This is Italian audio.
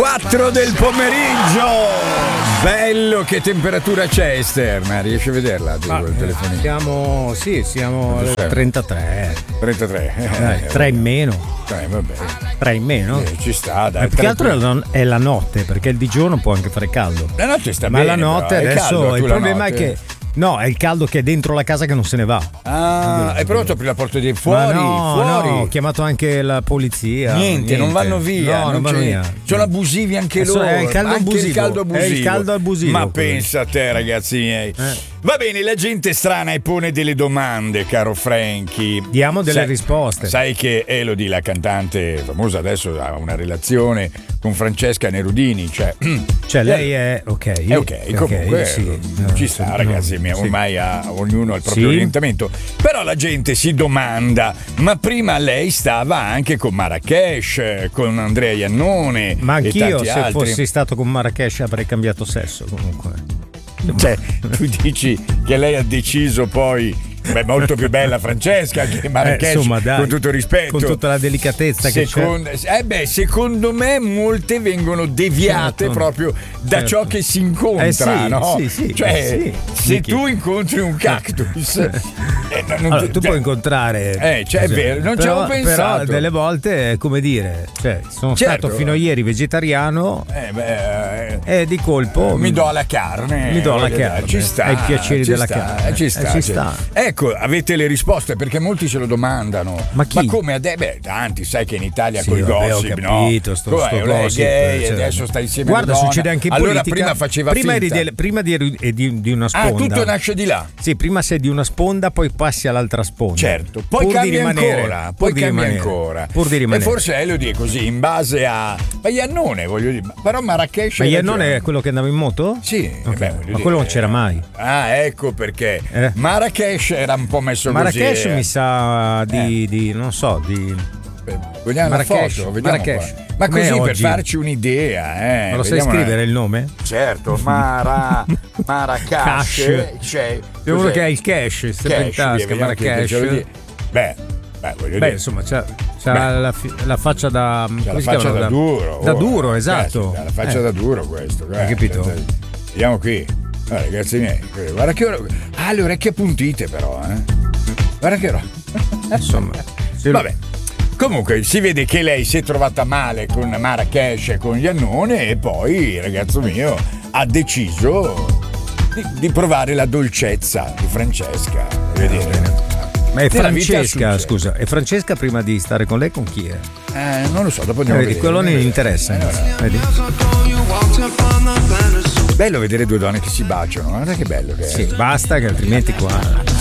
4 del pomeriggio. Bello, che temperatura c'è esterna? Riesci a vederla tu col telefonino? Siamo al 33. 33. 3 in meno. Vabbè. 3 in meno? Ci sta, dai. Più che altro è la notte, perché il di giorno può anche fare caldo. La notte sta ma bene. Ma la notte però. adesso Caldo, il problema notte. è che no, è il caldo che è dentro la casa che non se ne va. Hai provato a aprire la porta di fuori? No, ho chiamato anche la polizia. Niente, non vanno via. No, non vanno via. Sono abusivi anche loro. È il caldo abusivo. È il caldo abusivo. Ma quello. pensa a te, ragazzi miei. Va bene, la gente strana e pone delle domande, caro Frankie. Diamo delle risposte. Sai che Elodie, la cantante famosa, adesso ha una relazione con Francesca Nerudini, cioè lei è ok. È ok, comunque sì. ci sta, ragazzi, ormai ognuno ha il proprio orientamento. Però la gente si domanda, ma prima lei stava anche con Marrakesh, con Andrea Iannone. Ma anch'io, se altri. fossi stato con Marrakesh, avrei cambiato sesso comunque. Cioè, tu dici che lei ha deciso poi. Beh, molto più bella Francesca che Marrakesh, insomma, dai, con tutto rispetto, con tutta la delicatezza che c'è. Secondo me molte vengono deviate proprio da ciò che si incontra, no? Sì, cioè, se tu incontri un cactus, tu puoi incontrare. È vero, non ci avevo pensato. Però delle volte, come dire, sono stato fino a ieri vegetariano e di colpo mi do la carne. Ci sta. È il piacere della carne. Ci sta. Ecco, avete le risposte, perché molti se lo domandano. Ma chi? Ma come tanti, sai che in Italia coi vabbè, gossip, ho capito, no? sto Lei è gossip, gay, adesso sta insieme Guarda, alla donna. succede anche in allora politica. Prima faceva finta. Prima di una sponda. Tutto nasce di là. Sì, prima sei di una sponda, poi passi all'altra sponda. Certo, poi cambia ancora. Pur di rimanere. E forse Elodie è così, in base a Iannone, voglio dire. Però Marrakesh. Ma Iannone è quello che andava in moto? Sì, okay. Ma quello non c'era mai. Ecco perché. Marrakesh era un po' messo Marrakesh così. Mi sa di non so, di vogliamo Marrakesh, una foto, vediamo Marrakesh. Ma così oggi? Per farci un'idea, Ma lo sai scrivere il nome? Certo, Marrakesh. C'è uno che ha il cash, sempre in tasca, Marrakesh. Beh, voglio dire. Insomma, c'ha la faccia da. La faccia da duro. Da duro, esatto. La faccia da duro, questo. Hai capito? Vediamo qui. Ragazzi miei, guarda che le orecchie appuntite, però, Guarda che insomma. Vabbè. Comunque si vede che lei si è trovata male con Marrakesh e con Iannone, e poi, ragazzo mio, ha deciso di provare la dolcezza di Francesca. Voglio dire. Ma è Francesca, scusa, è Francesca prima di stare con lei, con chi è? Non lo so, dopo andiamo a vedere. Quello non interessa. Vedi? Bello vedere due donne che si baciano, guarda che bello che è. Sì, basta che altrimenti qua